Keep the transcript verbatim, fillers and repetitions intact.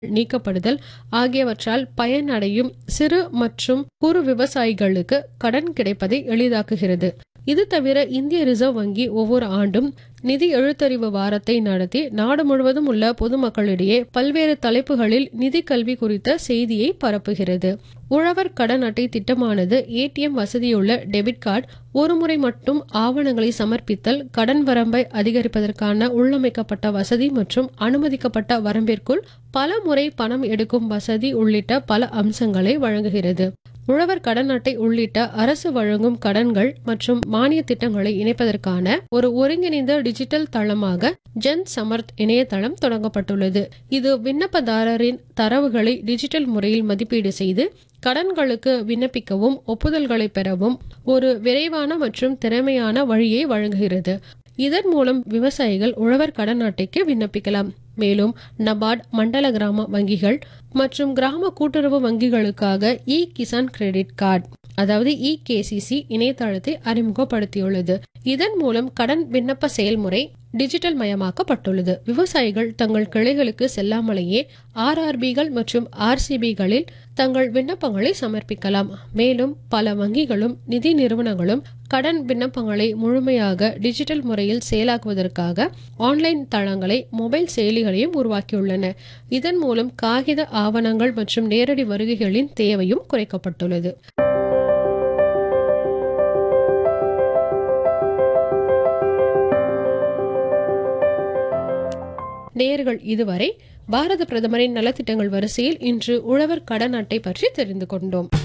நீக்கப்படுதல் ஆகியவற்றால் பயனடையும் சிறு மற்றும் குறு விவசாயிகளுக்கு கடன் கிடைப்பதை எளிதாக்குகிறது. இது தவிர இந்திய ரிசர்வ் வங்கி ஒவ்வொரு ஆண்டும் நிதி எழுத்தறிவு வாரத்தை நடத்தி நாடு முழுவதும் உள்ள பொதுமக்களிடையே பல்வேறு தலைப்புகளில் நிதி கல்வி குறித்த செய்தியை பரப்புகிறது. உழவர் கடன் அட்டை திட்டமானது ஏடிஎம் வசதியுள்ள டெபிட் கார்டு, ஒருமுறை மட்டும் ஆவணங்களை சமர்ப்பித்தல், கடன் வரம்பை அதிகரிப்பதற்கான உள்ளமைக்கப்பட்ட வசதி மற்றும் அனுமதிக்கப்பட்ட வரம்பிற்குள் பல முறை பணம் எடுக்கும் வசதி உள்ளிட்ட பல அம்சங்களை வழங்குகிறது. உழவர் கடன் அட்டை உள்ளிட்ட அரசு வழங்கும் கடன்கள் மற்றும் மானிய திட்டங்களை இணைப்பதற்கான ஒரு ஒருங்கிணைந்த டிஜிட்டல் தளமாக ஜன் சமர்த் இணையதளம் தொடங்கப்பட்டுள்ளது. இது விண்ணப்பதாரரின் தரவுகளை டிஜிட்டல் முறையில் மதிப்பீடு செய்து கடன்களுக்கு விண்ணப்பிக்கவும் ஒப்புதல்களை பெறவும் ஒரு விரைவான மற்றும் திறமையான வழியை வழங்குகிறது. இதன் மூலம் விவசாயிகள் உழவர் கடன் அட்டைக்கு விண்ணப்பிக்கலாம். மேலும் நபார்ட், மண்டல கிராம வங்கிகள் மற்றும் கிராம கூட்டுறவு வங்கிகளுக்காக இ கிசான் கிரெடிட் கார்டு அதாவது இ கேசிசி இணையதளத்தை அறிமுகப்படுத்தியுள்ளது. இதன் மூலம் கடன் விண்ணப்ப செயல்முறை டிஜிட்டல் மயமாக்கப்பட்டுள்ளது. விவசாயிகள் தங்கள் கிளைகளுக்கு செல்லாமலேயே ஆர்ஆர்பிகள் மற்றும் ஆர்சிபிகளில் தங்கள் விண்ணப்பங்களை சமர்ப்பிக்கலாம். மேலும் பல வங்கிகளும் நிதி நிறுவனங்களும் கடன் விண்ணப்பங்களை முழுமையாக டிஜிட்டல் முறையில் செயலாக்குவதற்காக ஆன்லைன் தளங்களை, மொபைல் செயலிகளையும் உருவாக்கியுள்ளன. இதன் மூலம் காகித ஆவணங்கள் மற்றும் நேரடி வருகைகளின் தேவையும் குறைக்கப்பட்டுள்ளது. நேயர்கள் இதுவரை பாரத பிரதமரின் நலத்திட்டங்கள் வரிசையில் இன்று உழவர் கடன் அட்டை பற்றி தெரிந்து கொண்டோம்.